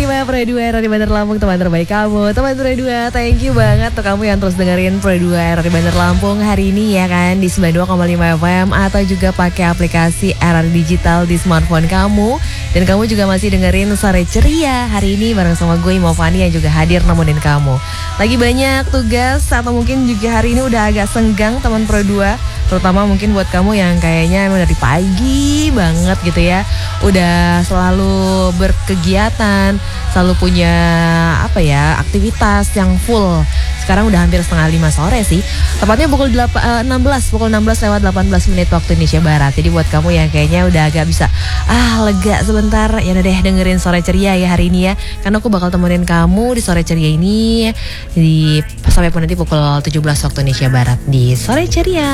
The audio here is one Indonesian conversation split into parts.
105 Pro 2 Radio Bandar Lampung, teman terbaik kamu. Teman Pro 2, thank you banget tuh kamu yang terus dengerin Pro 2 Radio Bandar Lampung hari ini ya kan, di 92,5 FM atau juga pakai aplikasi RRI Digital di smartphone kamu. Dan kamu juga masih dengerin Sore Ceria hari ini bareng sama gue Imo Fani yang juga hadir nemenin kamu. Lagi banyak tugas atau mungkin juga hari ini udah agak senggang teman Pro 2, terutama mungkin buat kamu yang kayaknya emang dari pagi banget gitu ya, udah selalu berkegiatan, selalu punya aktivitas yang full. Sekarang udah hampir setengah 5 sore sih, tepatnya pukul 16 lewat 18 menit waktu Indonesia Barat. Jadi buat kamu yang kayaknya udah agak bisa lega sebentar, ya udah deh dengerin Sore Ceria ya hari ini ya, karena aku bakal temenin kamu di Sore Ceria ini sampai nanti pukul 17 waktu Indonesia Barat di Sore Ceria.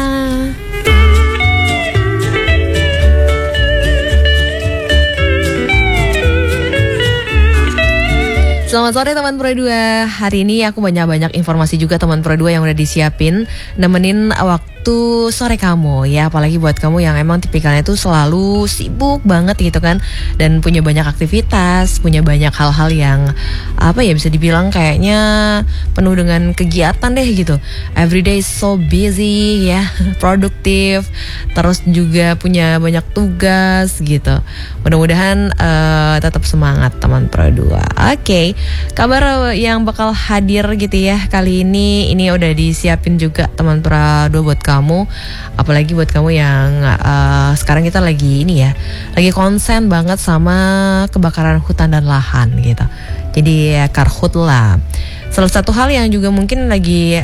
Selamat sore teman Pro 2. Hari ini aku banyak informasi juga teman Pro 2 yang udah disiapin nemenin waktu sore kamu ya, apalagi buat kamu yang emang tipikalnya tuh selalu sibuk banget gitu kan, dan punya banyak aktivitas, punya banyak hal-hal yang bisa dibilang kayaknya penuh dengan kegiatan deh gitu. Everyday so busy ya, produktif, terus juga punya banyak tugas gitu. Mudah-mudahan tetap semangat teman Pro 2. Oke. Kabar yang bakal hadir gitu ya kali ini udah disiapin juga teman Pro 2 buat kamu. Apalagi buat kamu yang sekarang kita lagi konsen banget sama kebakaran hutan dan lahan gitu. Jadi karhutla. Salah satu hal yang juga mungkin lagi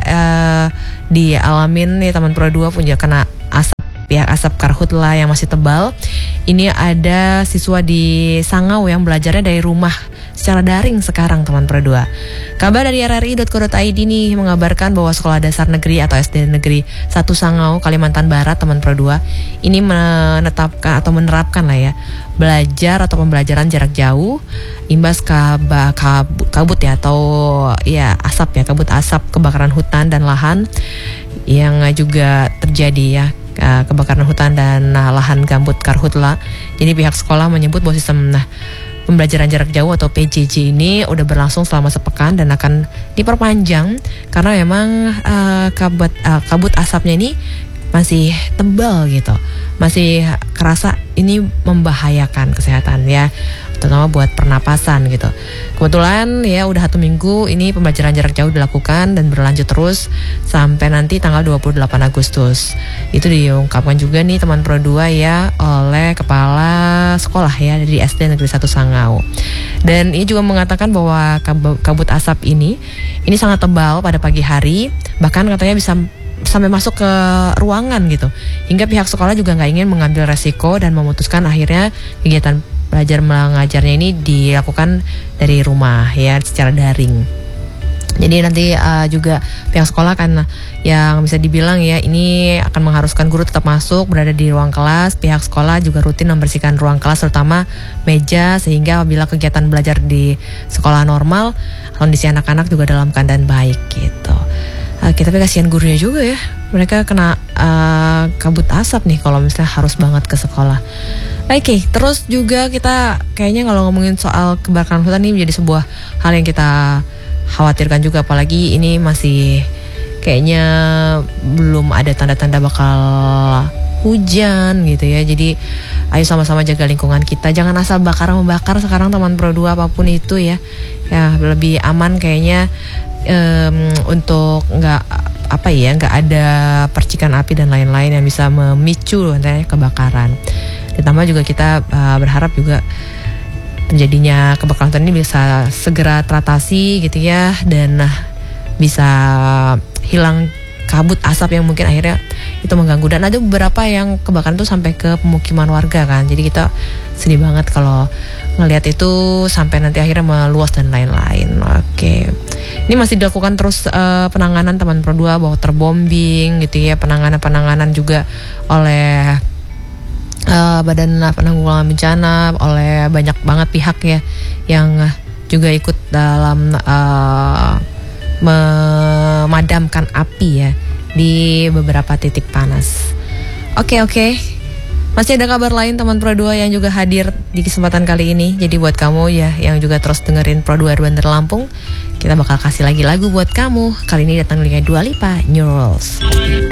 dialamin nih teman Pro 2 punya kena asap karhutla yang masih tebal. Ini ada siswa di Sangau yang belajarnya dari rumah secara daring sekarang teman Pro 2. Kabar dari rri.co.id nih mengabarkan bahwa Sekolah Dasar Negeri atau SD Negeri 1 Sangau, Kalimantan Barat teman Pro 2 ini menerapkan lah ya belajar atau pembelajaran jarak jauh imbas kabut ya atau ya asap ya, kabut asap kebakaran hutan dan lahan yang juga terjadi ya, kebakaran hutan dan lahan gambut karhutla. Jadi pihak sekolah menyebut bahwa sistem pembelajaran jarak jauh atau PJJ ini udah berlangsung selama sepekan dan akan diperpanjang karena memang kabut asapnya ini masih tebal gitu, masih kerasa ini membahayakan kesehatan ya, terutama buat pernapasan gitu. Kebetulan ya udah 1 minggu ini pembelajaran jarak jauh dilakukan dan berlanjut terus sampai nanti tanggal 28 Agustus. Itu diungkapkan juga nih teman Pro 2 ya oleh kepala sekolah ya dari SD Negeri 1 Sangau. Dan ia juga mengatakan bahwa kabut asap ini sangat tebal pada pagi hari, bahkan katanya bisa sampai masuk ke ruangan gitu. Hingga pihak sekolah juga nggak ingin mengambil resiko dan memutuskan akhirnya kegiatan belajar mengajarnya ini dilakukan dari rumah ya, secara daring. Jadi nanti juga pihak sekolah kan yang bisa dibilang ya ini akan mengharuskan guru tetap masuk berada di ruang kelas. Pihak sekolah juga rutin membersihkan ruang kelas terutama meja, sehingga apabila kegiatan belajar di sekolah normal, kondisi anak-anak juga dalam keadaan baik gitu. Tapi kasihan gurunya juga ya, mereka kena kabut asap nih kalau misalnya harus banget ke sekolah. Oke, terus juga kita kayaknya kalau ngomongin soal kebakaran hutan ini menjadi sebuah hal yang kita khawatirkan juga, apalagi ini masih kayaknya belum ada tanda-tanda bakal hujan gitu ya. Jadi ayo sama-sama jaga lingkungan kita, jangan asal membakar sekarang teman Pro 2 apapun itu ya. Ya lebih aman kayaknya untuk nggak ada percikan api dan lain-lain yang bisa memicu kebakaran. Ditambah juga kita berharap juga terjadinya kebakaran ini bisa segera teratasi gitu ya, dan bisa hilang kabut asap yang mungkin akhirnya itu mengganggu. Dan ada beberapa yang kebakaran itu sampai ke pemukiman warga kan. Jadi kita sedih banget kalau ngelihat itu sampai nanti akhirnya meluas dan lain-lain. Oke. Ini masih dilakukan terus penanganan teman Pro 2 bahwa terbombing gitu ya, penanganan juga oleh Badan Penanggulangan Bencana, oleh banyak banget pihak ya yang juga ikut dalam memadamkan api ya di beberapa titik panas. Oke. Masih ada kabar lain teman Pro 2 yang juga hadir di kesempatan kali ini. Jadi buat kamu ya yang juga terus dengerin Pro 2 Bandar Lampung, kita bakal kasih lagi lagu buat kamu. Kali ini datang dengan Dua Lipa, New Rules.